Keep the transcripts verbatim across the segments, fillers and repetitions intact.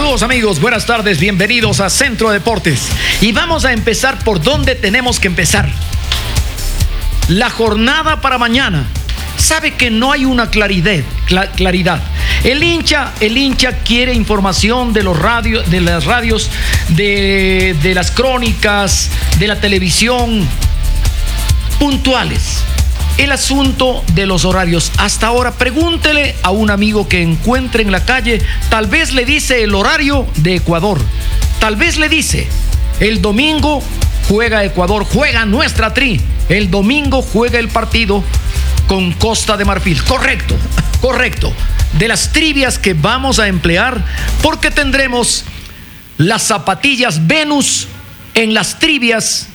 Saludos amigos, buenas tardes, bienvenidos a Centro Deportes. Y vamos a empezar por donde tenemos que empezar. La jornada para mañana. Sabe que no hay una claridad, cl- claridad. El hincha, el hincha quiere información de los radios, de las radios, de, de las crónicas, de la televisión, puntuales. El asunto de los horarios. Hasta ahora, pregúntele a un amigo que encuentre en la calle, tal vez le dice el horario de Ecuador. Tal vez le dice, el domingo juega Ecuador, juega nuestra tri. El domingo juega el partido con Costa de Marfil. Correcto, correcto. De las trivias que vamos a emplear, porque tendremos las zapatillas Venus en las trivias.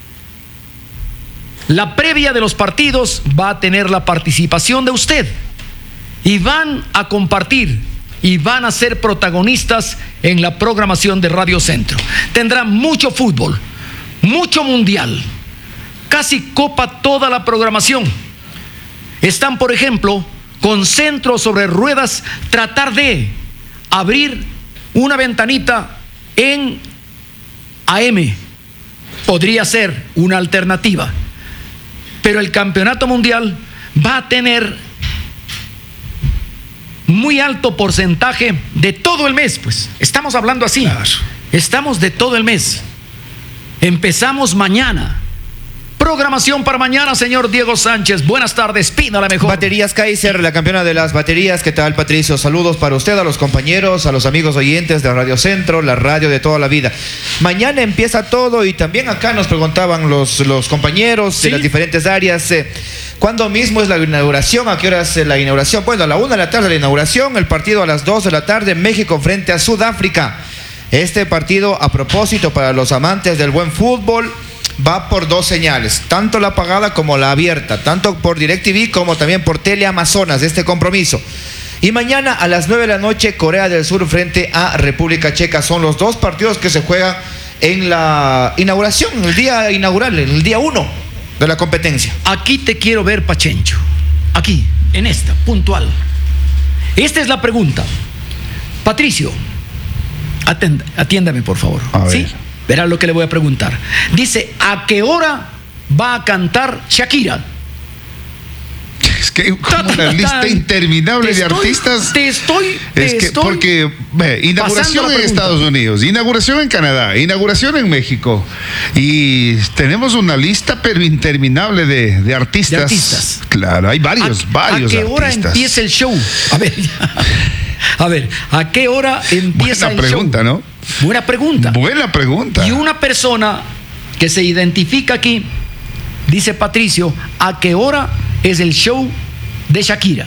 La previa de los partidos va a tener la participación de usted y van a compartir y van a ser protagonistas en la programación de Radio Centro. Tendrá mucho fútbol, mucho mundial, casi copa toda la programación. Están, por ejemplo, con Centro sobre Ruedas, tratar de abrir una ventanita en A M. Podría ser una alternativa. Pero el campeonato mundial va a tener muy alto porcentaje de todo el mes, pues. Estamos hablando así. Claro. Estamos de todo el mes. Empezamos mañana. Programación para mañana, señor Diego Sánchez. Buenas tardes, pídala mejor. Baterías Kaiser, la campeona de las baterías. ¿Qué tal, Patricio? Saludos para usted, a los compañeros, a los amigos oyentes de Radio Centro, la radio de toda la vida. Mañana empieza todo y también acá nos preguntaban los, los compañeros ¿Sí? de las diferentes áreas. Eh, ¿Cuándo mismo es la inauguración? ¿A qué hora es la inauguración? Bueno, a la una de la tarde la inauguración, el partido a las dos de la tarde, México frente a Sudáfrica. Este partido, a propósito, para los amantes del buen fútbol, va por dos señales, tanto la pagada como la abierta, tanto por DirecTV como también por Teleamazonas, este compromiso. Y mañana a las nueve de la noche, Corea del Sur frente a República Checa. Son los dos partidos que se juegan en la inauguración, el día inaugural, el día uno de la competencia. Aquí te quiero ver, Pachencho. Aquí, en esta, puntual. Esta es la pregunta. Patricio, atend- atiéndame por favor. A ver. ¿Sí? Verá lo que le voy a preguntar. Dice, ¿a qué hora va a cantar Shakira? Es que hay como una lista interminable de artistas. Te estoy, te es que estoy porque ve, inauguración en Estados Unidos, inauguración en Canadá, inauguración en México y tenemos una lista pero interminable de, de artistas. De artistas. Claro, hay varios, ¿A, varios. ¿A qué artistas. hora empieza el show? A ver, ya. A ver, ¿a qué hora empieza Buena el pregunta, show? ¿no? Buena pregunta. Buena pregunta. Y una persona que se identifica aquí, dice Patricio, ¿a qué hora es el show de Shakira?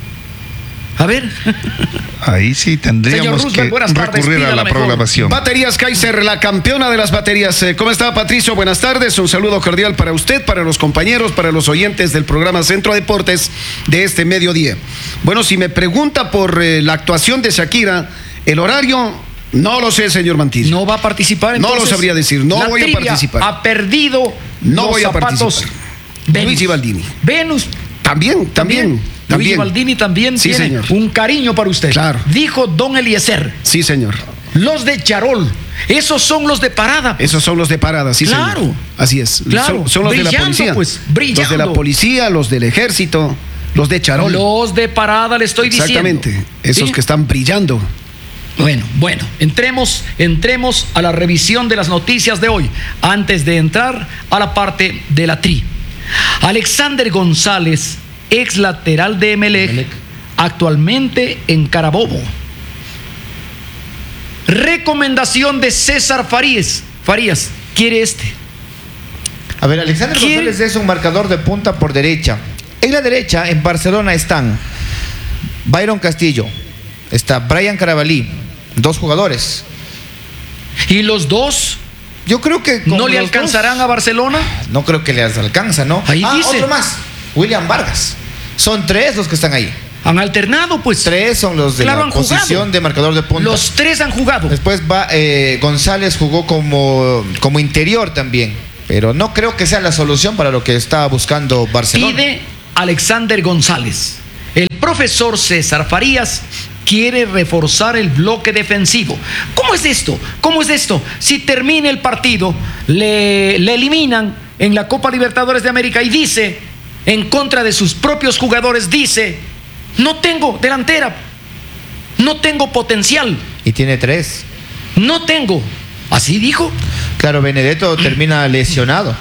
A ver. Ahí sí tendríamos Roosevelt, que buenas tardes, recurrir a pídala la mejor. programación. Baterías Kaiser, la campeona de las baterías. ¿Cómo está, Patricio? Buenas tardes. Un saludo cordial para usted, para los compañeros, para los oyentes del programa Centro Deportes de este mediodía. Bueno, si me pregunta por eh, la actuación de Shakira, el horario, no lo sé, señor Mantilla. No va a participar, entonces. No lo sabría decir, no la voy a trivia participar. Ha perdido No los voy a zapatos participar. Venus. Luigi Baldini. Venus. También, también. Luigi también. Baldini también Sí, tiene señor. un cariño para usted. Claro. Dijo don Eliezer. Sí, señor. Los de Charol. Esos son los de parada. Esos son los de parada, sí, Claro. señor. Así es. Claro. Son, son los Brillando, de la policía. pues, brillando. Los de la policía, los del ejército, los de Charol. Los de parada le estoy diciendo. Exactamente. Esos ¿Sí? que están brillando. Bueno, bueno, entremos, entremos a la revisión de las noticias de hoy, antes de entrar a la parte de la tri. Alexander González, ex lateral de Emelec, actualmente en Carabobo. Recomendación de César Farías. Farías, quiere este. A ver, Alexander ¿Quién? González es un marcador de punta por derecha. En la derecha, en Barcelona, están Byron Castillo, está Brian Carabalí, dos jugadores. ¿Y los dos Yo creo que con no le los alcanzarán dos, a Barcelona? no creo que les alcanza, ¿no? Ahí ah, dice. otro más, William Vargas. Son tres los que están ahí. Han alternado, pues. Tres son los de Claro, la han posición jugado. de marcador de punta. Los tres han jugado. Después va eh, González jugó como, como interior también, pero no creo que sea la solución para lo que está buscando Barcelona. Pide Alexander González. El profesor César Farías quiere reforzar el bloque defensivo. ¿Cómo es esto? ¿Cómo es esto? Si termina el partido, le, le eliminan en la Copa Libertadores de América y dice, en contra de sus propios jugadores, dice, no tengo delantera, no tengo potencial. Y tiene tres. No tengo. ¿Así dijo? Claro, Benedetto termina lesionado.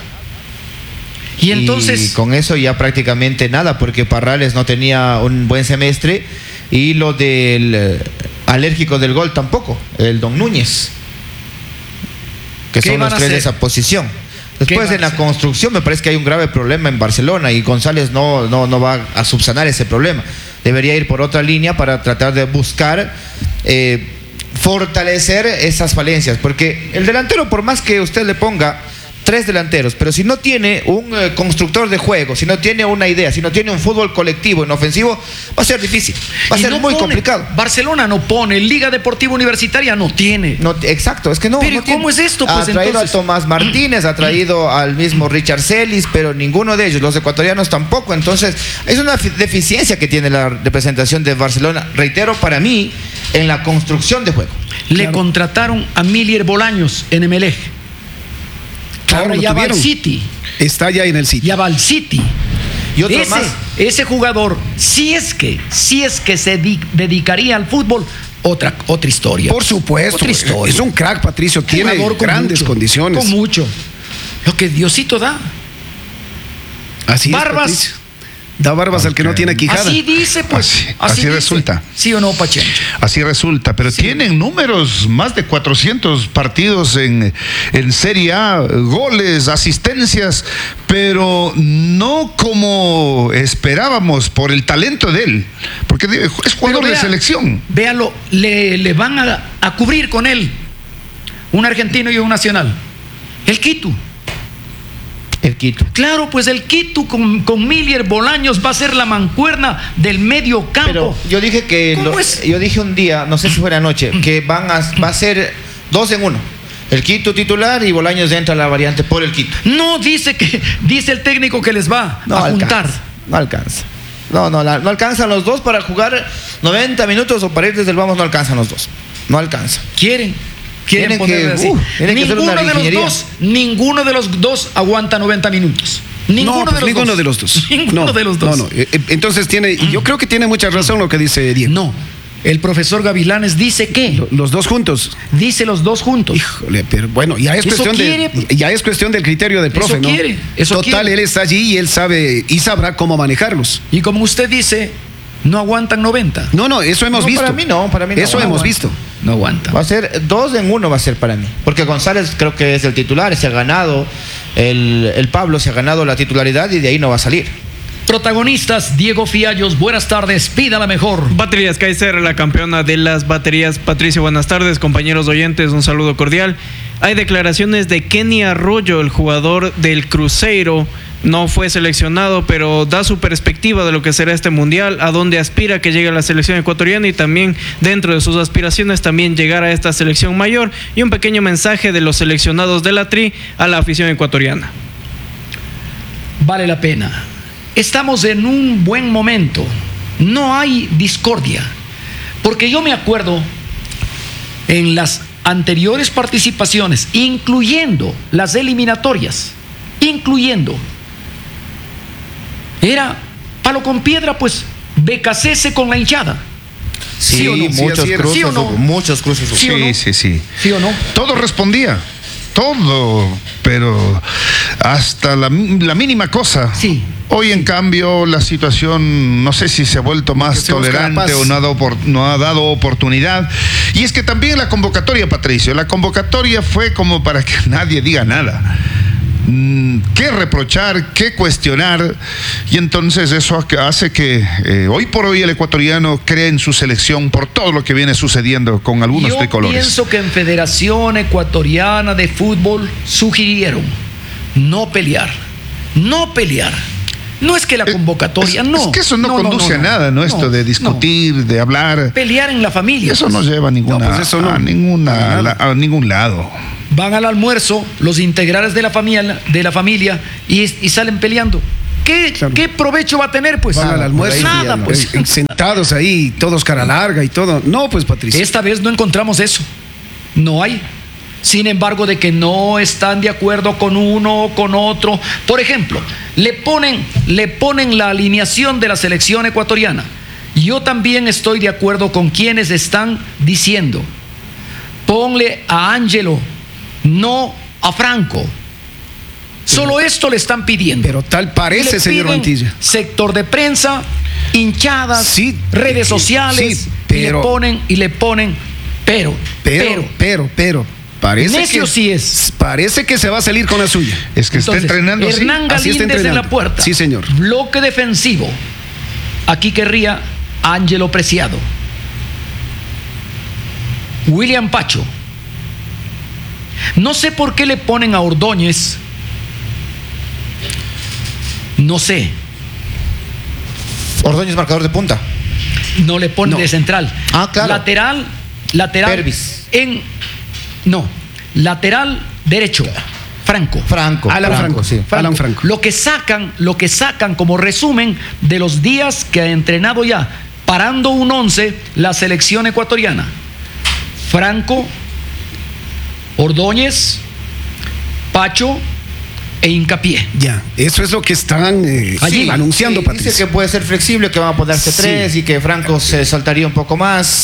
Y entonces... Y con eso ya prácticamente nada, porque Parrales no tenía un buen semestre y lo del eh, alérgico del gol tampoco, el Don Núñez, que son los tres de esa posición. Después en la construcción me parece que hay un grave problema en Barcelona y González no, no, no va a subsanar ese problema. Debería ir por otra línea para tratar de buscar eh, fortalecer esas falencias, porque el delantero, por más que usted le ponga tres delanteros, pero si no tiene un eh, constructor de juego, si no tiene una idea, si no tiene un fútbol colectivo en ofensivo, va a ser difícil, va a y ser no muy pone, complicado. Barcelona no pone, Liga Deportiva Universitaria no tiene. No, exacto, es que no. Pero no ¿cómo tiene. es esto? Pues ha traído entonces... a Tomás Martínez, ha traído al mismo Richard Celis, pero ninguno de ellos, los ecuatorianos tampoco. Entonces, es una deficiencia que tiene la representación de Barcelona, reitero, para mí, en la construcción de juego. Le Claro. contrataron a Milier Bolaños en Emelec. Claro, Ahora lo ya va al tuvieron. City. Está ya en el sitio. Ya va al City. Y otro ese, más. ese jugador, si es que, si es que se di- dedicaría al fútbol, otra, otra historia. Por supuesto. Otra historia. Es un crack, Patricio. Tiene Jugador con grandes mucho, condiciones. Con mucho. Lo que Diosito da. Así Barbas. es, Patricio. Da barbas al que no Ok. tiene quijada. Así dice, pues. Así- así dice. resulta. ¿Sí o no, Pachencho? Así resulta, pero Sí. tienen números, más de cuatrocientos partidos en, en Serie A, goles, asistencias, pero no como esperábamos por el talento de él, porque es jugador Pero de vea, selección. Véalo, le, le van a, a cubrir con él un argentino y un nacional. El Quito. El Quito. Claro, pues el Quito con, con Milier Bolaños va a ser la mancuerna del medio campo. Pero yo dije que ¿Cómo lo- es? yo dije un día, no sé si fue anoche, que van a, va a ser dos en uno. El Quito titular y Bolaños entra a la variante por el Quito. No dice que dice el técnico que les va No a alcanza, juntar. No alcanza. No, no, la- no alcanzan los dos para jugar noventa minutos o para ir desde el vamos, no alcanzan los dos. No alcanza. Quieren, quieren Tienen ponerle que- así. uh, tienen que hacer ninguno una de los ingeniería. dos, ninguno de los dos aguanta noventa minutos. Ninguno, no, pues de, los ninguno dos. de los dos. Ninguno no, de los dos. No, no. Eh, eh, Entonces tiene, y yo creo que tiene mucha razón lo que dice Diego. No. El profesor Gavilanes dice que Lo- Los dos juntos. dice los dos juntos. Híjole, pero bueno, ya es Eso cuestión quiere. de ya es cuestión del criterio del Eso profe, ¿no? quiere, eso Total, quiere. él está allí y él sabe y sabrá cómo manejarlos. Y como usted dice, no aguantan noventa. No, no, eso hemos No, visto. para mí no, para mí no. Eso No hemos aguanta. visto. No aguantan. Va a ser dos en uno, va a ser para mí. Porque González creo que es el titular, se ha ganado, el, el Pablo se ha ganado la titularidad y de ahí no va a salir. Protagonistas, Diego Fiallos, buenas tardes, pida la mejor. Baterías Kaiser, la campeona de las baterías. Patricio, buenas tardes, compañeros oyentes, un saludo cordial. Hay declaraciones de Kenny Arroyo, el jugador del Cruzeiro. No fue seleccionado, pero da su perspectiva de lo que será este mundial, a dónde aspira que llegue la selección ecuatoriana y también dentro de sus aspiraciones también llegar a esta selección mayor, y un pequeño mensaje de los seleccionados de la Tri a la afición ecuatoriana. Vale la pena. Estamos en un buen momento. No hay discordia. Porque yo me acuerdo en las anteriores participaciones, incluyendo las eliminatorias, incluyendo, era palo con piedra, pues becacese con la hinchada. Sí, ¿Sí o no? Sí, muchos así era. cruces, ¿Sí o no? hubo, muchos cruces. hubo. ¿Sí o no? Sí, sí, sí. ¿Sí o no? Todo respondía, todo, pero hasta la, la mínima cosa. Sí. Hoy, en cambio, la situación, no sé si se ha vuelto más Que se busca la tolerante paz. o no ha, dado, opor- no ha dado oportunidad. Y es que también la convocatoria, Patricio, la convocatoria fue como para que nadie diga nada. Mm, ¿Qué reprochar? ¿Qué cuestionar? Y entonces eso hace que eh, hoy por hoy el ecuatoriano cree en su selección por todo lo que viene sucediendo con algunos Yo tricolores. pienso que en Federación Ecuatoriana de Fútbol sugirieron no pelear, no pelear. No es que la convocatoria, Es- no. Es que eso no, No, no, conduce no, a nada, ¿no? no, Esto de discutir, de hablar. Pelear en la familia. Eso pues. no lleva a, ninguna, No, pues eso no. a, ninguna, Para nada. a ningún lado. Van al almuerzo los integrantes de la familia, de la familia y, y salen peleando. ¿qué, Claro. ¿qué provecho va a tener? Pues Van al almuerzo, nada, ya, pues. eh, sentados ahí, todos cara larga y todo. No, pues Patricio. Esta vez no encontramos eso. No hay. Sin embargo, de que no están de acuerdo con uno o con otro. Por ejemplo, le ponen, le ponen la alineación de la selección ecuatoriana. Yo también estoy de acuerdo con quienes están diciendo: ponle a Ángelo, no a Franco. Solo esto le están pidiendo. Pero tal parece, Le señor piden Mantilla. sector de prensa, hinchadas, Sí, redes sí, sociales, sí, y le pero- ponen y le ponen, pero, Pero, pero, pero, pero, parece necio que, sí es. parece que se va a salir con la suya. Es que está Entonces, entrenando así. Hernán Así está Galíndez en entrenando. la puerta. Sí, señor. Bloque defensivo. Aquí querría Ángelo Preciado, William Pacho. No sé por qué le ponen a Ordóñez. No sé. Ordóñez marcador de punta. No le ponen No. de central. Ah, claro. Lateral, lateral. Pervis. En. No. Lateral derecho. Franco. Franco. Alan Franco, sí. Alan Franco. Lo que sacan, lo que sacan como resumen de los días que ha entrenado ya, parando un once, la selección ecuatoriana. Franco, Ordóñez, Pacho e Hincapié. Ya, eso es lo que están eh, Allí. anunciando, Sí, Patricio. dice que puede ser flexible, que van a ponerse Sí. tres y que Franco se saltaría un poco más.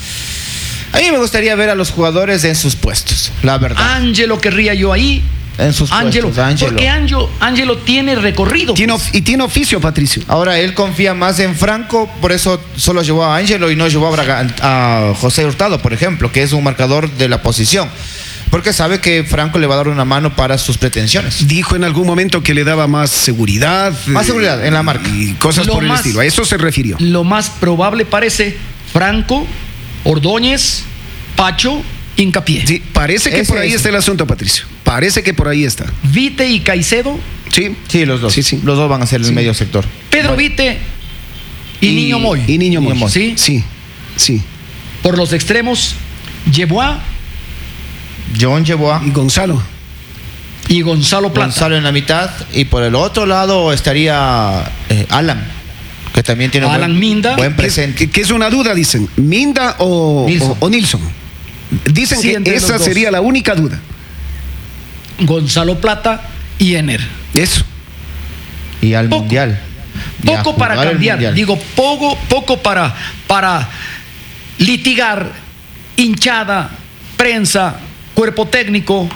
A mí me gustaría ver a los jugadores en sus puestos, la verdad. Ángelo querría yo ahí. En sus Ángelo, puestos, Ángelo. porque Ángelo, Ángelo tiene recorrido. Tiene of- y tiene oficio, Patricio. Ahora él confía más en Franco, por eso solo llevó a Ángelo y no llevó a, Braga- a José Hurtado, por ejemplo, que es un marcador de la posición. Porque sabe que Franco le va a dar una mano para sus pretensiones. Dijo en algún momento que le daba más seguridad. Más eh, seguridad en la marca. Y cosas Lo por el más- estilo. A eso se refirió. Lo más probable parece Franco, Ordóñez, Pacho, Hincapié. Sí, parece que Ese por ahí es. está el asunto, Patricio. Parece que por ahí está. Vite y Caicedo, Sí. Sí, los dos. Sí, sí. Los dos van a ser el Sí. medio sector. Pedro Vite y, Niño Moy. Y Niño Moy. Moy. ¿Sí? Sí. Sí. Por los extremos, Yeboah John llevó a Y Gonzalo. y Gonzalo Plata. Gonzalo en la mitad y por el otro lado estaría eh, Alan, que también tiene Alan buen, Minda. buen Que es, presente. que- que es una duda, dicen. ¿Minda o Nilsson. o- o Nilsson? Dicen Sí, que entre los esa dos. sería la única duda. Gonzalo Plata y Ener. Eso. Y al Poco. mundial. Y a Poco para jugar el cambiar, Mundial. digo, poco, poco para, para litigar, hinchada, prensa, cuerpo técnico.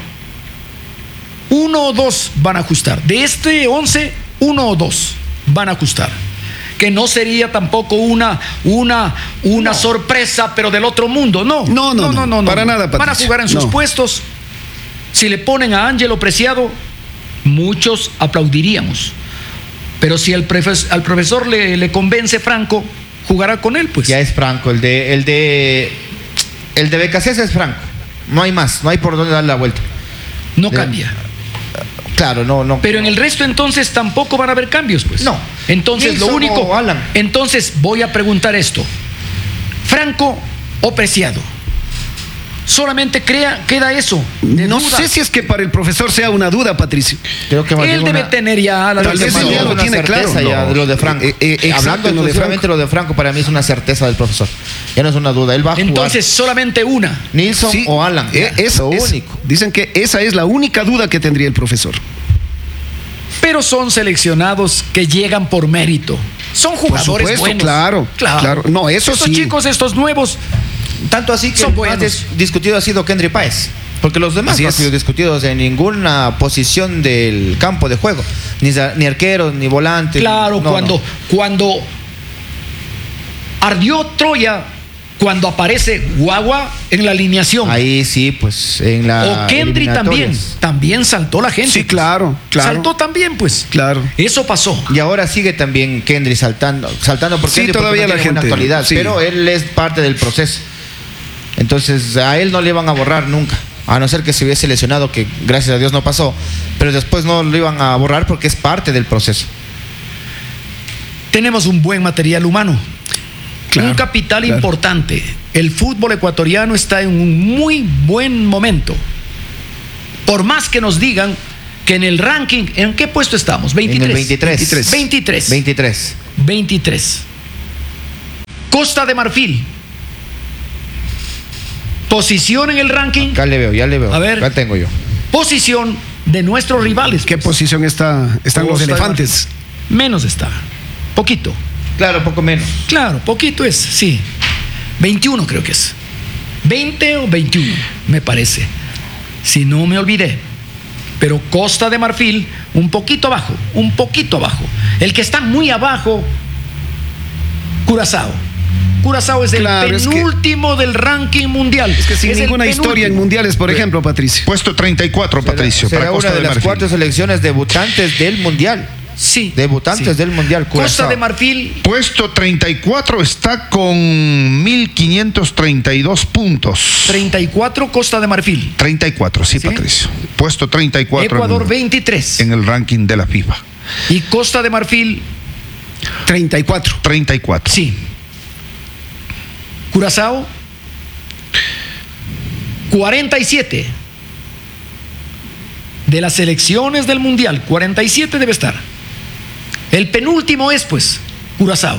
Uno o dos van a ajustar. De este once, uno o dos van a ajustar. Que no sería tampoco una, una, una sorpresa, pero del otro mundo. No, No, no, no, para nada, Van a Patricio. jugar en sus No. puestos. Si le ponen a Ángelo Preciado, muchos aplaudiríamos. Pero si al, profes- al profesor le, le convence Franco, jugará con él, pues. Ya es Franco, el de el de el de Becasés es Franco. No hay más, no hay por dónde dar la vuelta. No de- cambia. Claro, no, no. Pero en el resto entonces tampoco van a haber cambios, pues. No. Entonces lo Nilsson único. o Alan. Entonces voy a preguntar esto: ¿Franco o Preciado? Solamente crea, queda eso. de No duda. sé si es que para el profesor sea una duda, Patricio. Creo que más Él bien debe una- tener ya la Tal vez más él bien ya lo una tiene certeza claro. ya No. de lo de Franco. Eh, eh, exacto, Hablando en lo de exclusivamente Franco. lo de Franco, para mí es una certeza del profesor. Ya no es una duda, él va a Entonces solamente una. jugar Nilsson Sí, o Alan. eh, Ya, es, lo es- único. Dicen que esa es la única duda que tendría el profesor. Pero son seleccionados que llegan por mérito. Son jugadores supuesto, buenos. claro, claro. No, eso estos sí. chicos, estos nuevos, Tanto así que Son el más buenos. dis- discutido ha sido Kendry Páez. Porque los demás Así no han es. sido discutidos en ninguna posición del campo de juego. Ni, za- ni arqueros, ni volantes. claro, no, cuando, no. cuando ardió Troya, cuando aparece Guagua en la alineación. Ahí sí, pues en la. o Kendry también, también saltó la gente. Sí, claro, claro. Saltó también, pues. Claro. Eso pasó. Y ahora sigue también Kendry saltando, saltando porque Sí, Kendry porque todavía no la tiene buena gente, actualidad, sí. pero él es parte del proceso. Entonces a él no le iban a borrar nunca, a no ser que se hubiese lesionado, que gracias a Dios no pasó, pero después no lo iban a borrar porque es parte del proceso. Tenemos un buen material humano. Claro, un capital claro. importante. El fútbol ecuatoriano está en un muy buen momento. Por más que nos digan que en el ranking, ¿en qué puesto estamos? veintitrés. En el veintitrés. veintitrés. veintitrés. veintitrés. Costa de Marfil. Posición en el ranking. Acá le veo, ya le veo. A ver. Acá tengo yo. Posición de nuestros rivales. ¿Qué pues. posición está, están los Costa de elefantes? Marfil. Menos está. Poquito. Claro, poco menos. Claro, poquito es, sí. veintiuno creo que es. veinte o veintiuno, me parece. Si no me olvidé. Pero Costa de Marfil, un poquito abajo, un poquito abajo. El que está muy abajo, Curazao. Curazao es el Claro, es que- penúltimo del ranking mundial. Es que sin Es el ninguna historia en penúltimo. mundiales, por ejemplo, Patricio. Puesto treinta y cuatro, Patricio, Será para una Costa de, de las Marfil. cuatro selecciones debutantes del Mundial. Sí. Debutantes sí. del Mundial. Costa Curazao. de Marfil, Puesto treinta y cuatro está con mil quinientos treinta y dos puntos. treinta y cuatro, Costa de Marfil. treinta y cuatro, sí, ¿Sí? Patricio. Puesto treinta y cuatro Ecuador, en, veintitrés. en el ranking de la FIFA. Y Costa de Marfil, treinta y cuatro. treinta y cuatro. sí. Curazao, cuarenta y siete. De las selecciones del Mundial, cuarenta y siete debe estar. El penúltimo es, pues, Curazao.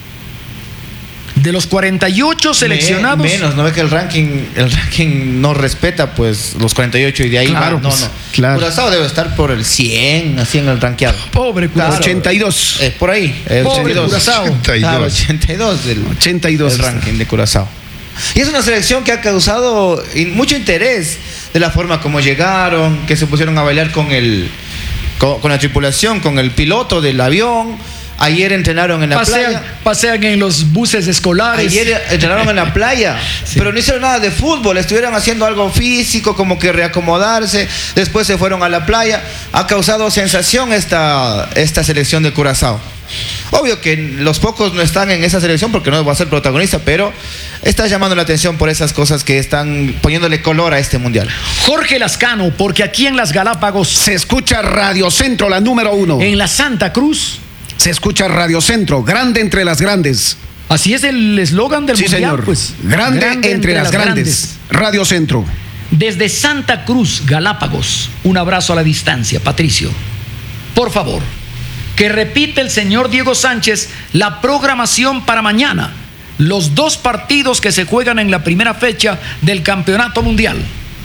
De los cuarenta y ocho seleccionados. Me- menos, no ve que el ranking, el ranking no respeta pues los cuarenta y ocho y de ahí Claro, va. No, pues, no. claro. Curazao debe estar por el cien, así en el rankeado. Pobre Curazao. ochenta y dos. Eh, por ahí. eh, Pobre ochenta y dos. Curazao. ochenta y dos. Claro, ochenta y dos del, ochenta y dos del está. ranking de Curazao. Y es una selección que ha causado in- mucho interés de la forma como llegaron, que se pusieron a bailar con el con, con la tripulación, con el piloto del avión. Ayer entrenaron en la Pasean, playa. pasean en los buses escolares. Ayer entrenaron en la playa, Sí. pero no hicieron nada de fútbol, estuvieron haciendo algo físico, como que reacomodarse, después se fueron a la playa. Ha causado sensación esta, esta selección de Curazao. Obvio que los pocos no están en esa selección porque no va a ser protagonista, pero está llamando la atención por esas cosas que están poniéndole color a este mundial. Jorge Lascano, porque aquí en las Galápagos, Se escucha Radio Centro, la número uno. en la Santa Cruz, Se escucha Radio Centro, grande entre las grandes. así es el eslogan del Sí, mundial, señor. pues. Grande, entre, las grandes. Radio Centro. Desde Santa Cruz, Galápagos, un abrazo a la distancia, Patricio. Por favor, que repite el señor Diego Sánchez la programación para mañana. Los dos partidos que se juegan en la primera fecha del Campeonato Mundial.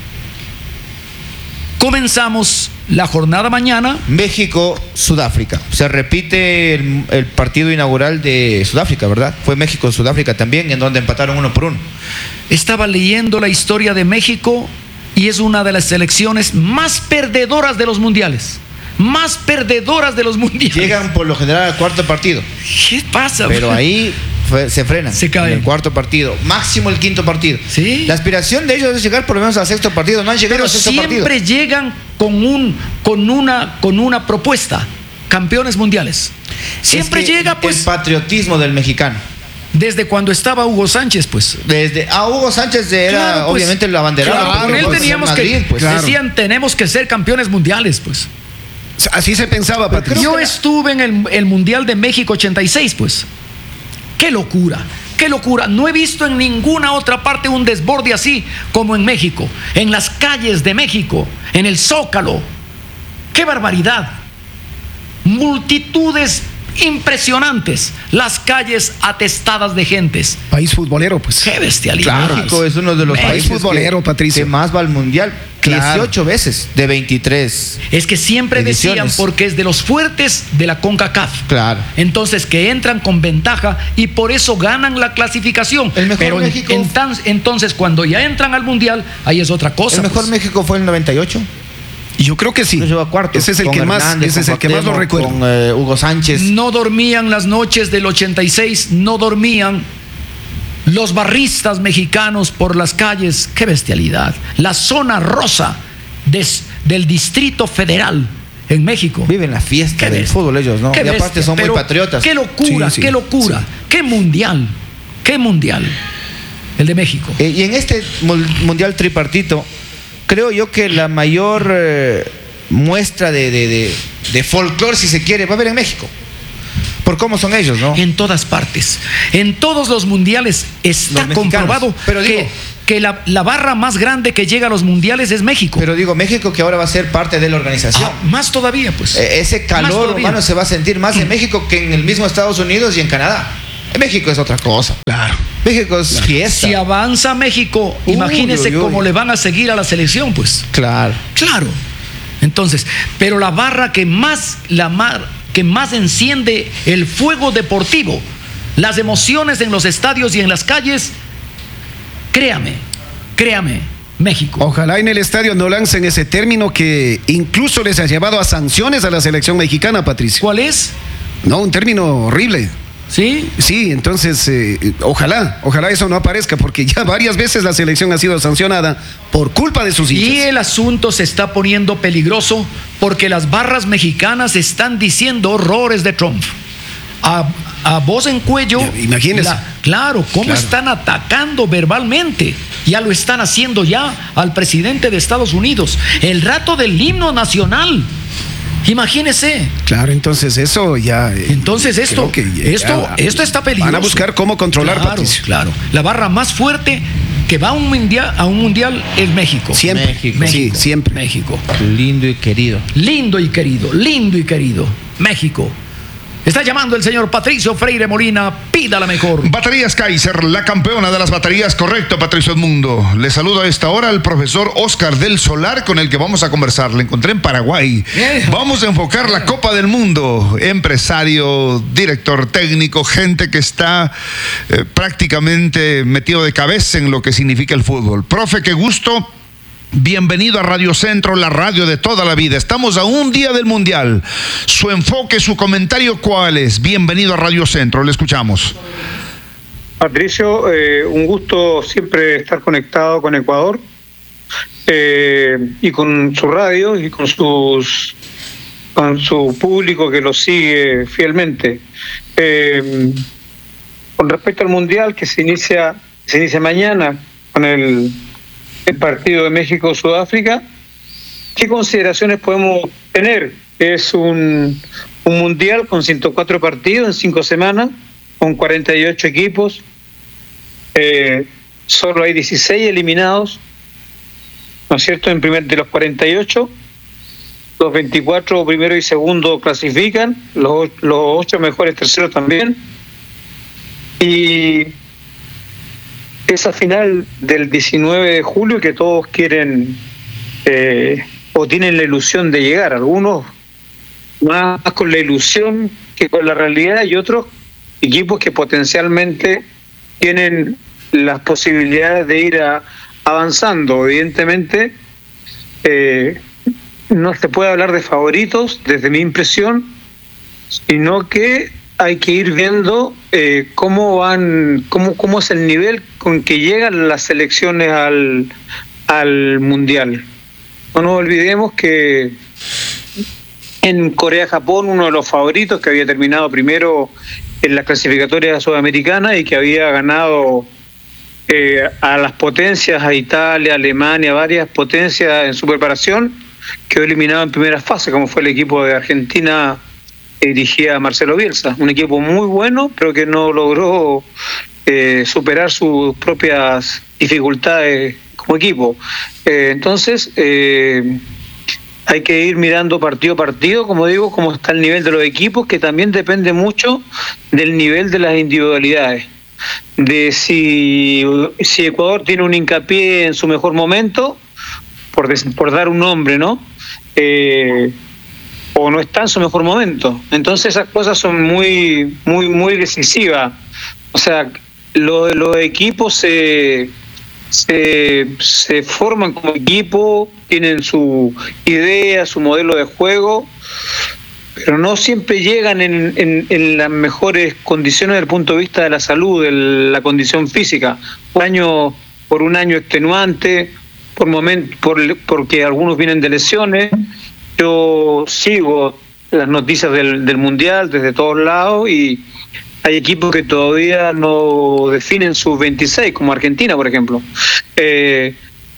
Comenzamos la jornada mañana. México, Sudáfrica. Se repite el, el partido inaugural de Sudáfrica, ¿verdad? Fue México, Sudáfrica también, en donde empataron uno por uno. Estaba leyendo la historia de México y es una de las selecciones más perdedoras de los mundiales. Más perdedoras de los mundiales. Llegan por lo general al cuarto partido, ¿Qué pasa? pero ahí fue- se frenan. Se caen. En el cuarto partido, máximo el quinto partido. Sí. La aspiración de ellos es llegar por lo menos al sexto partido. No han llegado Pero al sexto partido. siempre llegan con un con una con una propuesta. Campeones mundiales. Siempre Es que llega, el pues, patriotismo del mexicano. desde cuando estaba Hugo Sánchez, pues. Desde a Hugo Sánchez era Claro, pues, obviamente el abanderado. claro, con pero él pues, teníamos en que Madrid, pues, claro. decían tenemos que ser campeones mundiales, pues. Así se pensaba, Patricio. Yo estuve en el, el Mundial de México ochenta y seis, pues. Qué locura, qué locura. No he visto en ninguna otra parte un desborde así como en México. En las calles de México, en el Zócalo. Qué barbaridad. Multitudes impresionantes. Las calles atestadas de gentes. País futbolero, pues. Qué bestialidad. México es uno de los México. países futbolero, que, Patricio. que más va al mundial. Claro. dieciocho veces de veintitrés. Es que siempre decían Ediciones. porque es de los fuertes de la CONCACAF. Claro. Entonces que entran con ventaja y por eso ganan la clasificación. El mejor Pero en- México- en tan- entonces cuando ya entran al mundial, ahí es otra cosa. El mejor pues. México fue el noventa y ocho. Yo creo que sí. Lo llevó a cuartos. Ese es el con que más, Hernández, ese es con el que más lo Cuauhtémoc, recuerdo. Con eh, Hugo Sánchez. No dormían las noches del ochenta y seis, no dormían los barristas mexicanos por las calles. Qué bestialidad. La zona rosa des- del Distrito Federal en México. Viven la fiesta Qué del bestia. fútbol ellos, ¿no? Qué Y aparte bestia, son muy pero patriotas. Qué locura, Sí, sí, qué locura, qué mundial, qué mundial. El de México. Eh, y en este mul- mundial tripartito, creo yo que la mayor eh, muestra de, de, de, de folclore, si se quiere, va a haber en México. Por cómo son ellos, ¿no? En todas partes, en todos los mundiales está Los mexicanos. comprobado Pero digo, que que la, la barra más grande que llega a los mundiales es México. Pero digo, México que ahora va a ser parte de la organización. Ah, más todavía, pues. Eh, ese calor, hermano, se va a sentir más en México que en el mismo Estados Unidos y en Canadá. En México es otra cosa. Claro. México es fiesta. Si avanza México, Uy, imagínese uy, uy. cómo le van a seguir a la selección, pues. Claro. Claro. Entonces, pero la barra que más, la mar, que más enciende el fuego deportivo, las emociones en los estadios y en las calles, créame, créame, México. Ojalá en el estadio no lancen ese término que incluso les ha llevado a sanciones a la selección mexicana, Patricio. ¿Cuál es? No, un término horrible. ¿Sí? Sí, entonces, eh, ojalá, ojalá eso no aparezca, porque ya varias veces la selección ha sido sancionada por culpa de sus hinchas. Y el asunto se está poniendo peligroso porque las barras mexicanas están diciendo horrores de Trump. A, a voz en cuello. Ya, imagínese. La, claro, cómo Claro. están atacando verbalmente. Ya lo están haciendo ya al presidente de Estados Unidos. El rato del himno nacional. Imagínese. Claro, entonces eso ya. eh, Entonces esto, creo que ya- esto, esto está peligroso. Van a buscar cómo controlar, claro, Patricio. Claro. La barra más fuerte que va a un mundial, a un mundial es México. Siempre. México. Sí, siempre. México. Lindo y querido. Lindo y querido, lindo y querido. México. Está llamando el señor Patricio Freire Molina, pida la mejor. Baterías Kaiser, la campeona de las baterías, correcto, Patricio Edmundo. Le saludo a esta hora al profesor Oscar del Solar, con el que vamos a conversar. Le encontré en Paraguay. Bien. Vamos a enfocar la Copa del Mundo. Empresario, director técnico, gente que está eh, prácticamente metido de cabeza en lo que significa el fútbol. Profe, qué gusto. Bienvenido a Radio Centro, la radio de toda la vida. Estamos a un día del Mundial. Su enfoque, su comentario, ¿cuál es? Bienvenido a Radio Centro, le escuchamos. Patricio, eh, un gusto siempre estar conectado con Ecuador eh, y con su radio y con sus con su público que lo sigue fielmente. Eh, con respecto al Mundial que se inicia se inicia mañana con el el partido de México-Sudáfrica, ¿qué consideraciones podemos tener? Es un, un mundial con ciento cuatro partidos en cinco semanas, con cuarenta y ocho equipos, eh, solo hay dieciséis eliminados, ¿no es cierto? En primer de los cuarenta y ocho, los veinticuatro primero y segundo clasifican, los, los ocho mejores terceros también, y esa final del diecinueve de julio que todos quieren eh, o tienen la ilusión de llegar, algunos más con la ilusión que con la realidad y otros equipos que potencialmente tienen las posibilidades de ir a, avanzando. Evidentemente eh, no se puede hablar de favoritos desde mi impresión, sino que hay que ir viendo eh, cómo van, cómo, cómo es el nivel con que llegan las selecciones al, al mundial. No nos olvidemos que en Corea-Japón uno de los favoritos que había terminado primero en las clasificatorias sudamericanas y que había ganado eh, a las potencias, a Italia, Alemania, varias potencias en su preparación, quedó eliminado en primera fase, como fue el equipo de Argentina que dirigía Marcelo Bielsa, un equipo muy bueno, pero que no logró eh, superar sus propias dificultades como equipo. Eh, entonces, eh, hay que ir mirando partido a partido, como digo, cómo está el nivel de los equipos, que también depende mucho del nivel de las individualidades. De si, si Ecuador tiene un hincapié en su mejor momento, por, des, por dar un nombre, ¿no? Eh, o no está en su mejor momento. Entonces esas cosas son muy muy muy decisivas. O sea, los los equipos se, se se forman como equipo, tienen su idea, su modelo de juego, pero no siempre llegan en, en, en las mejores condiciones desde el punto de vista de la salud, de la condición física. Un año por un año extenuante, por momento, por, porque algunos vienen de lesiones. Yo sigo las noticias del, del Mundial desde todos lados y hay equipos que todavía no definen sus veintiséis, como Argentina, por ejemplo. Eh,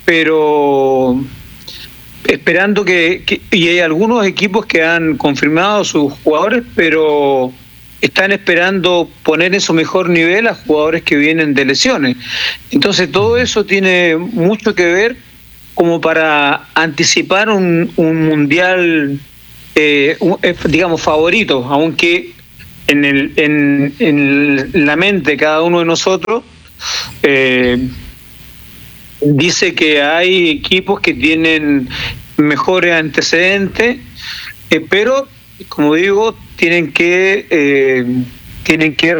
pero esperando que, que... Y hay algunos equipos que han confirmado sus jugadores, pero están esperando poner en su mejor nivel a jugadores que vienen de lesiones. Entonces todo eso tiene mucho que ver como para anticipar un, un mundial, eh, un, digamos, favorito, aunque en, el, en, en la mente de cada uno de nosotros eh, dice que hay equipos que tienen mejores antecedentes, eh, pero, como digo, tienen que, eh, tienen que